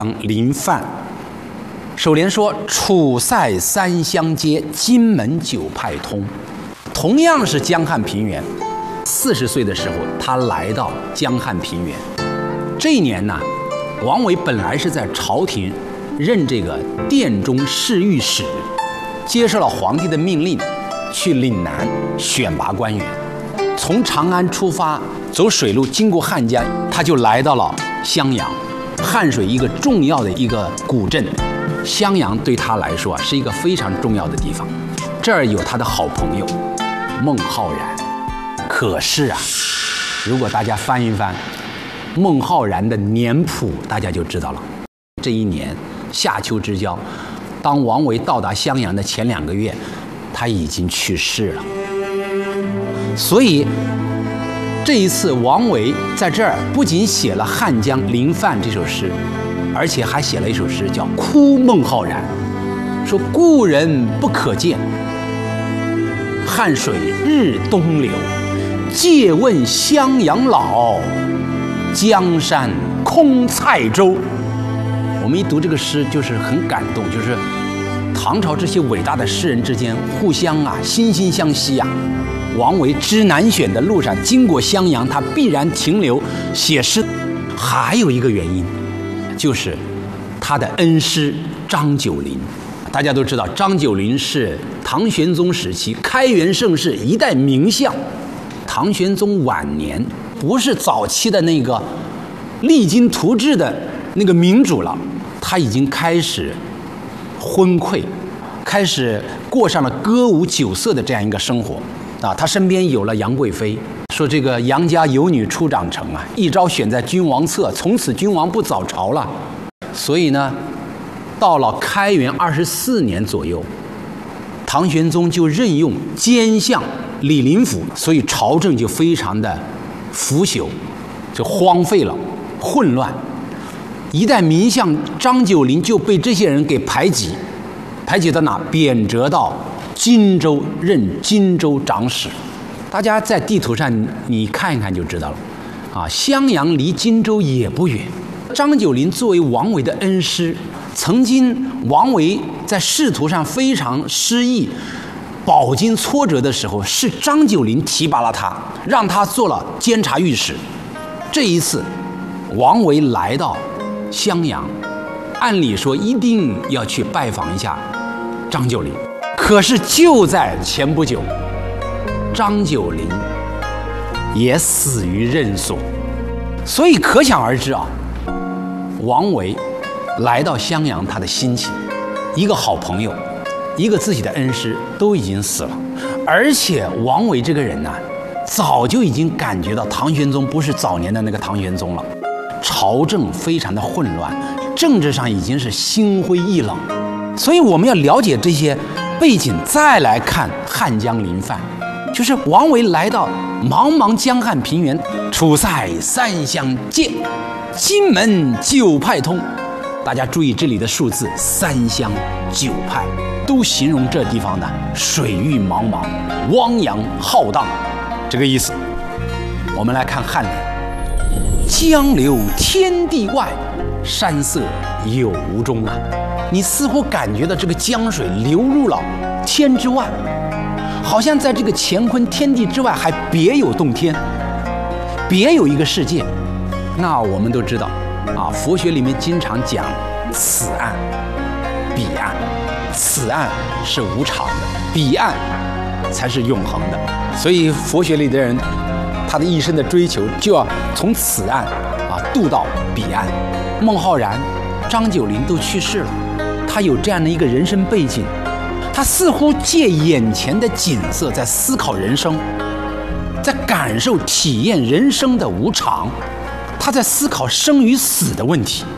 临范。首联说：“楚塞三乡皆，荆门九派通。”同样是江汉平原，40岁的时候，他来到江汉平原。这一年呢，王维本来是在朝廷任这个殿中侍御史，接受了皇帝的命令，去岭南选拔官员。从长安出发，走水路经过汉江，他就来到了襄阳，汉水一个重要的一个古镇。襄阳对他来说是一个非常重要的地方，这儿有他的好朋友孟浩然。可是啊，如果大家翻一翻孟浩然的年谱，大家就知道了。这一年夏秋之交，当王维到达襄阳的前2个月，他已经去世了。所以这一次王维在这儿不仅写了《汉江临范》这首诗，而且还写了一首诗叫《哭孟浩然》，说故人不可见，汉水日东流，借问襄阳老，江山空蔡州。我们一读这个诗就是很感动，就是唐朝这些伟大的诗人之间互相惺惺相惜啊。王维知南选的路上经过襄阳，他必然停留写诗。还有一个原因，就是他的恩师张九龄。大家都知道，张九龄是唐玄宗时期开元盛世一代名相。唐玄宗晚年不是早期的那个励精图治的那个明主了，他已经开始昏聩，开始过上了歌舞酒色的这样一个生活啊。他身边有了杨贵妃，说这个杨家有女初长成啊，一朝选在君王侧，从此君王不早朝了。所以呢，到了开元24年左右，唐玄宗就任用监相李林甫，所以朝政就非常的腐朽，就荒废了，混乱。一代名相张九龄就被这些人给排挤到哪？贬谪到荆州，任荆州长史。大家在地图上你看一看就知道了啊，襄阳离荆州也不远。张九龄作为王维的恩师，曾经王维在仕途上非常失意、饱经挫折的时候，是张九龄提拔了他，让他做了监察御史。这一次王维来到襄阳，按理说一定要去拜访一下张九龄，可是就在前不久，张九龄也死于任所。所以可想而知啊，王维来到襄阳，他的心情，一个好朋友，一个自己的恩师都已经死了，而且王维这个人呢，早就已经感觉到唐玄宗不是早年的那个唐玄宗了，朝政非常的混乱，政治上已经是心灰意冷。所以我们要了解这些背景，再来看汉江临范，就是王维来到茫茫江汉平原，楚塞三乡皆，荆门九派通。大家注意这里的数字，3乡9派，都形容这地方的水域茫茫，汪洋浩荡，这个意思。我们来看汉联：江流天地外，山色有无中啊。你似乎感觉到这个江水流入了天之外，好像在这个乾坤天地之外还别有洞天，别有一个世界。那我们都知道啊，佛学里面经常讲此岸彼岸，此岸是无常的，彼岸才是永恒的。所以佛学里的人，他的一生的追求就要从此岸渡到彼岸。孟浩然、张九龄都去世了，他有这样的一个人生背景，他似乎借眼前的景色在思考人生，在感受体验人生的无常，他在思考生与死的问题。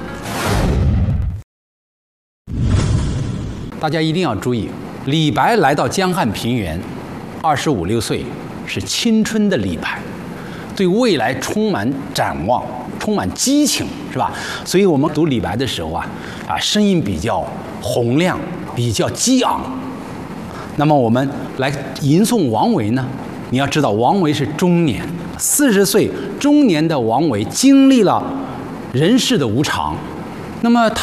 大家一定要注意，李白来到江汉平原，25、26岁，是青春的李白，对未来充满展望，充满激情，是吧？所以我们读李白的时候声音比较洪亮，比较激昂。那么我们来吟诵王维呢，你要知道王维是中年，40岁中年的王维经历了人世的无常， 那么